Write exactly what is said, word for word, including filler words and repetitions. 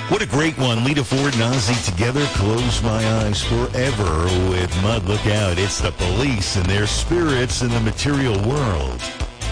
What a great one. Lita Ford and Ozzy together. Close my eyes forever with Mud. Look out. It's the Police and their spirits in the material world.